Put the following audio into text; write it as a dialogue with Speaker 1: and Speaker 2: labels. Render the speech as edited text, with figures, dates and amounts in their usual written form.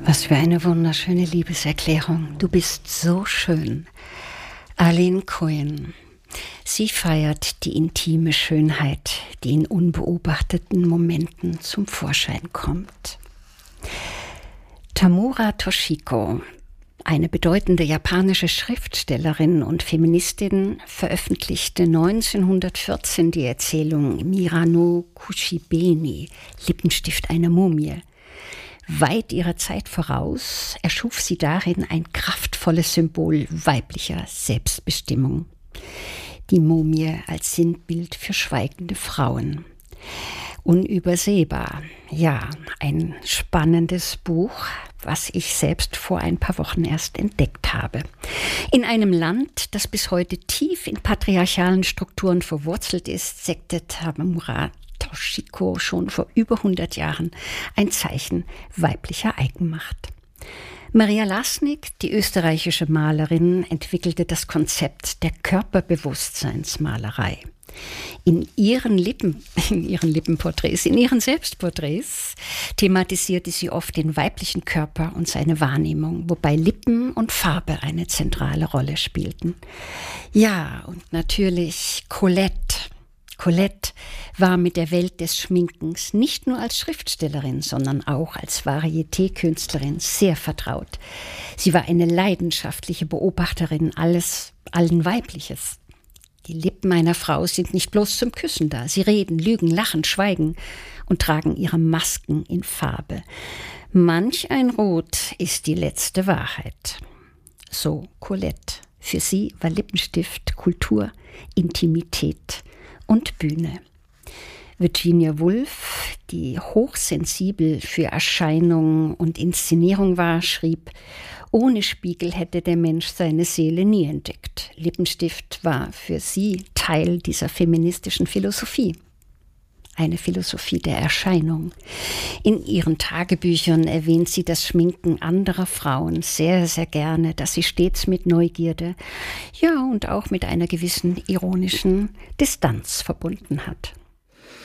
Speaker 1: Was für eine wunderschöne Liebeserklärung. Du bist so schön. Arlene Cohen. Sie feiert die intime Schönheit, die in unbeobachteten Momenten zum Vorschein kommt. Tamura Toshiko, eine bedeutende japanische Schriftstellerin und Feministin, veröffentlichte 1914 die Erzählung Mira no Kushibeni, Lippenstift einer Mumie. Weit ihrer Zeit voraus erschuf sie darin ein kraftvolles Symbol weiblicher Selbstbestimmung. Die Mumie als Sinnbild für schweigende Frauen. Unübersehbar, ja, ein spannendes Buch, was ich selbst vor ein paar Wochen erst entdeckt habe. In einem Land, das bis heute tief in patriarchalen Strukturen verwurzelt ist, setzte Tamura Toshiko schon vor über 100 Jahren ein Zeichen weiblicher Eigenmacht. Maria Lasnik, die österreichische Malerin, entwickelte das Konzept der Körperbewusstseinsmalerei. In ihren Selbstporträts thematisierte sie oft den weiblichen Körper und seine Wahrnehmung, wobei Lippen und Farbe eine zentrale Rolle spielten. Ja, und natürlich Colette. Colette war mit der Welt des Schminkens nicht nur als Schriftstellerin, sondern auch als Varieté-Künstlerin sehr vertraut. Sie war eine leidenschaftliche Beobachterin allen Weibliches. Die Lippen einer Frau sind nicht bloß zum Küssen da. Sie reden, lügen, lachen, schweigen und tragen ihre Masken in Farbe. Manch ein Rot ist die letzte Wahrheit. So Colette. Für sie war Lippenstift Kultur, Intimität und Bühne. Virginia Woolf, die hochsensibel für Erscheinung und Inszenierung war, schrieb: Ohne Spiegel hätte der Mensch seine Seele nie entdeckt. Lippenstift war für sie Teil dieser feministischen Philosophie. Eine Philosophie der Erscheinung. In ihren Tagebüchern erwähnt sie das Schminken anderer Frauen sehr, sehr gerne, das sie stets mit Neugierde, ja und auch mit einer gewissen ironischen Distanz verbunden hat.